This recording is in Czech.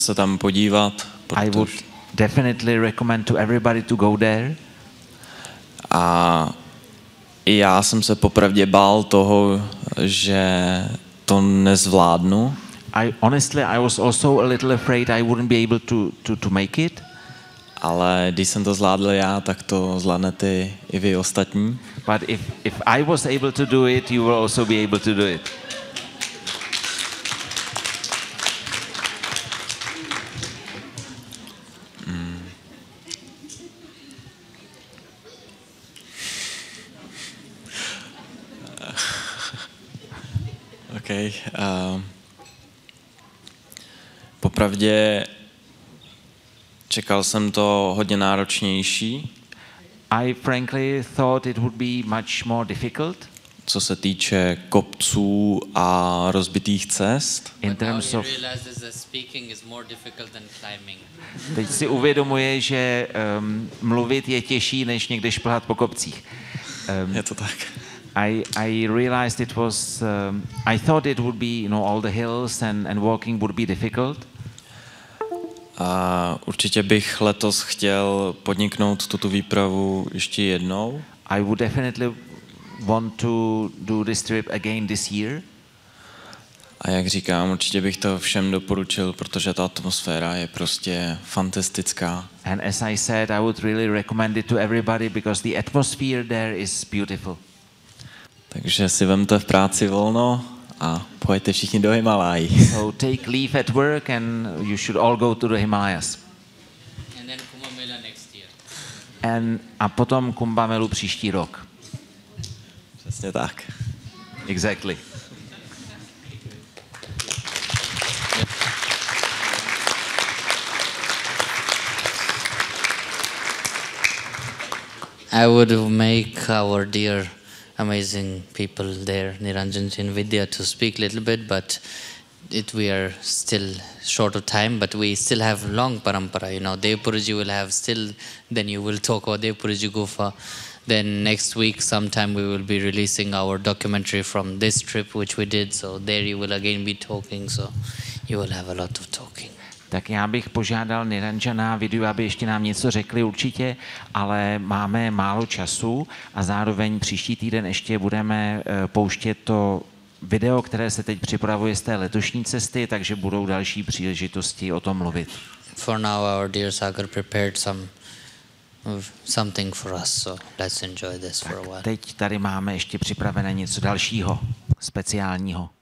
se tam podívat. I would definitely recommend to everybody to go there. A i já jsem se popravdě bál toho, že to nezvládnu. I was also a little afraid I wouldn't be able to make it. Ale když jsem to zvládl já, tak to zvládnete i vy ostatní. But if I was able to do it, you will also be able to do it. Okay. Popravdě čekal jsem to hodně náročnější. I frankly thought it would be much more difficult. Co se týče kopců a rozbitých cest. In terms of teď si uvědomuje, že mluvit je těžší, než někde šplhat po kopcích. Je to tak. I realized it was, I thought it would be, all the hills and walking would be difficult. A určitě bych letos chtěl podniknout tuto výpravu ještě jednou. I would definitely want to do this trip again this year. A jak říkám, určitě bych to všem doporučil, protože ta atmosféra je prostě fantastická. And as I said, I would really recommend it to everybody because the atmosphere there is beautiful. Takže si vemte v práci volno a pojďte všichni do Himalají. So take leave at work and you should all go to the Himalayas. And then Kumbh Mela next year. A potom Kumbh Melu příští rok. Přesně tak. Exactly. I would make our dear amazing people there, Niranjan and Vidya, to speak a little bit, but we are still short of time, but we still have long parampara, Devpuriji will have still, then you will talk about Devpuriji Gufa. Then next week sometime we will be releasing our documentary from this trip which we did, so there you will again be talking, so you will have a lot of talking. Tak já bych požádal Niranjana a Vidyu, aby ještě nám něco řekli určitě, ale máme málo času a zároveň příští týden ještě budeme pouštět to video, které se teď připravuje z té letošní cesty, takže budou další příležitosti o tom mluvit. For now our dear Sagar prepared something for us, so let's enjoy this for a while. Teď tady máme ještě připravené něco dalšího, speciálního.